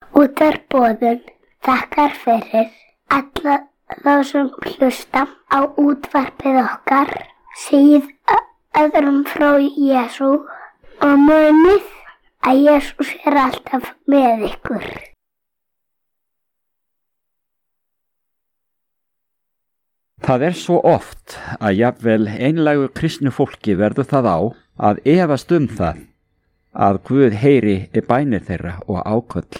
Útvarpsboðun þakkar fyrir alla þá sem hlusta á útvarpið okkar, segið öðrum frá Jesú og munið að Jesús alltaf með ykkur. Það svo oft að jafnvel einlægu kristnu fólki verður það á að efast það að Guð heyri bænir þeirra og áköll.